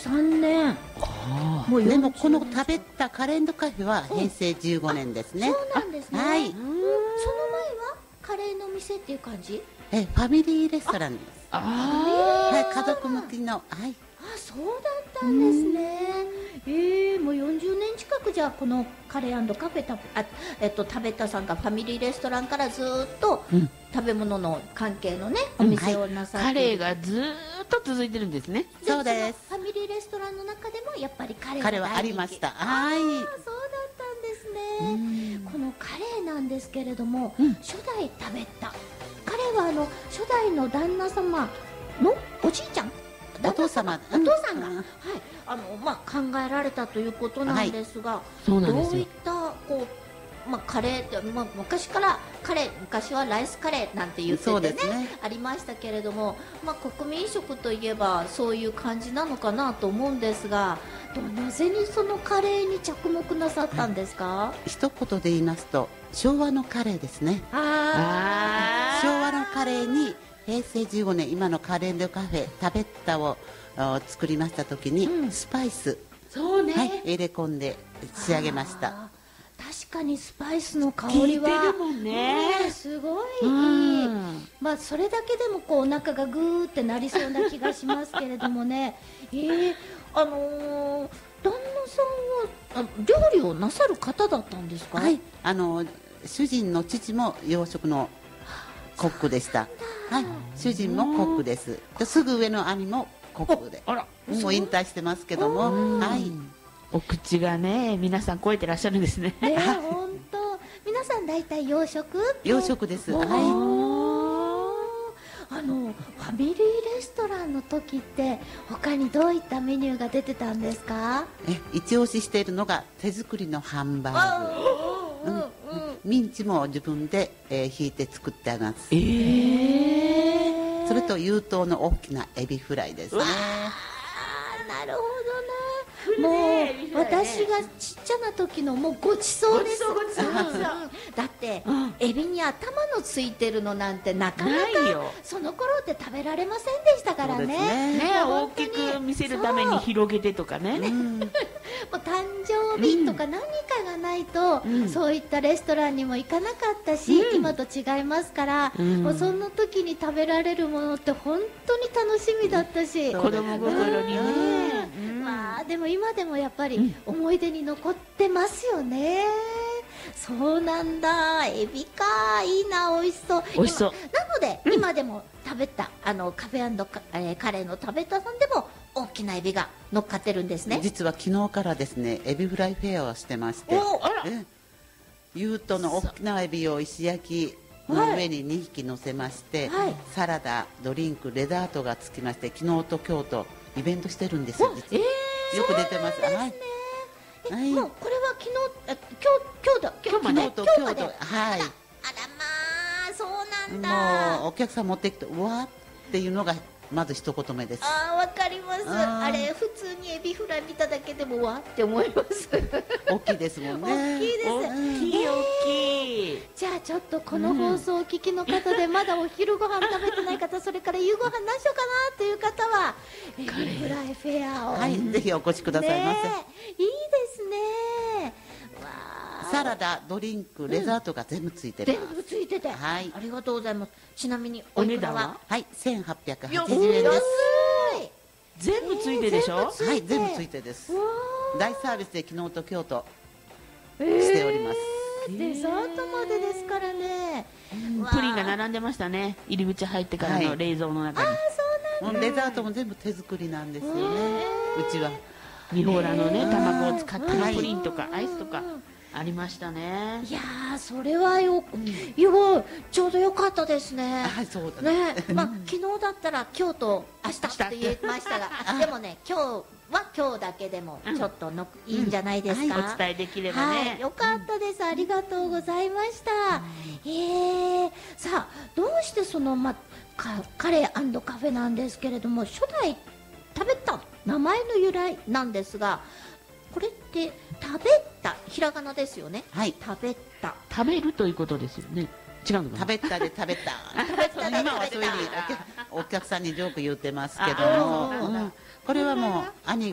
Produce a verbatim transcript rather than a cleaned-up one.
さんねん。 あもうでもよんじゅうこの食べたカレーカフェはへいせいじゅうごねんですね。 そうなんですね。 はいうんその前はカレーの店っていう感じ？ えファミリーレストランです。 あはい、家族向きの、はい、 あ、そうだったんですね。えー、もうよんじゅうねん近くじゃあこのカレー&カフェたあ、えっと、食べたさんがファミリーレストランからずーっとうん食べ物の関係のね、お店をなさってカいる、 レーがずーっと続いてるんですね。 そうです。 そのファミリーレストランの中でもやっぱりカレーが大人気。 カレーはありました。はい。 あーそうだったんですね。このカレーなんですけれども、 うん初代食べたカレーはあの初代の旦那様のおじいちゃん、 お父様、 お父さんが、 うはい、あのまあ、考えられたということなんですが、 そうなんですよどういったこう、まあ、カレーって、まあ、昔からカレー、昔はライスカレーなんて言ってそうてねですね。 ありましたけれども、まあ、国民食といえばそういう感じなのかなと思うんですが、なぜにそのカレーに着目なさったんですか？ 一言で言いますと昭和のカレーですね。 あ昭和のカレーにへいせいじゅうごねん今のカレーカフェタベッタをあ作りました時に、 うんスパイス、 そうね、 はい、入れ込んで仕上げました。 あー確かにスパイスの香効いてりはるもんね。 ねすごいいい、 うんまあ、それだけでもこうお腹がグーってなりそうな気がしますけれどもねえー、あのー、旦那さんはあ料理をなさる方だったんですか？ はい、あの主人の父も洋食のコックでした。はい、主人もコックです。ですぐ上の兄もコックで、 あら、 もう引退してますけども、はい、 お口がね、皆さん超えてらっしゃるんですね。 ね本当皆さん大体洋食洋食です。 おーはあのファミリーレストランの時って他にどういったメニューが出てたんですか？ い、え一押ししているのが手作りのハンバーグ。 うんうんミンチも自分で、えー、ひいて作ってあります。 えー、 それと有頭の大きなエビフライですね。 あーなるほどね。もう私がちっちゃな時のもうごちそうです。 ごちそうごちそううんだって、 うんエビに頭のついてるのなんてなかなかないよ。 その頃って食べられませんでしたからね。 そうですねね、大もう本当にきく見せるために広げてとかね。 うんもう誕生日とか何かがないと、 うんそういったレストランにも行かなかったし、 うん今と違いますから、 うんもうそんな時に食べられるものって本当に楽しみだったし、 そう子供心にね。 うんまあでも今でもやっぱり思い出に残ってますよね。そうなんだ、エビか、いいな、美味しそう。 美味しそう今なので、今でも食べたあのカフェカ、えーカレーの食べたさんでも大きなエビが乗っかってるんですね。 実は昨日からですねエビフライフェアをしてまして、 おあら、 え有頭の大きなエビを石焼きの上ににひき乗せまして、 はいサラダ、ドリンク、デザートがつきまして、昨日と今日とイベントしてるんですよ。実はえよく出てます。はい。 ーえはいもうこれは昨日、あ今日今日だ今日まで昨と日まで。 今日とはい。 あらまあ、そうなんだ。 もうお客さん持ってきてうわーっていうのがまず一言目です。 あーわかります。 あーあれ普通にエビフライ見ただけでもわって思います。 大きいですもんね。 大きいです。 大きい大きい。 じゃあちょっとこの放送をお聞きの方でまだお昼ご飯食べてない方、それから夕ご飯何しようかなという方はエビフライフェアを、 はい、ぜひお越しくださいませ。 ねえいいですね。わあサラダ、ドリンク、デザートが全部ついてます。 全部ついてて、 はいありがとうございます。ちなみにおお値段は値段ははい、千八百八十円です。 安い。 全部ついてでしょ。 えーはい、全部ついてです。 わ大サービスで昨日と今日とーえーしております。 デザートまでですからね。わあプリンが並んでましたね。入り口入ってからの冷蔵の中に。 もうデザートも全部手作りなんですよね。うちは。 ミホーラのね、 うん卵を使ってはいるプリンとかアイスとかありましたね。 いやーそれはよ、いやちょうどよかったですね。 はい、そうだね。 ね、まあ昨日だったら今日と明日って言いましたが、でもね今日は今日だけでもちょっとの、いいんじゃないですか。 お伝えできればはい、 ね。 よかったです。ありがとうございました。えー、さあどうしてそのまあカカレー&カフェなんですけれども、初代食べた名前の由来なんですが、これって食べたひらがなですよね。 はい、 食べた食べるということですよね。違うのかな。 食べたで食べた。 食べたで今は食べたそういうふうにお客お客さんにジョーク言ってますけどあも、 ーうんこれはもう兄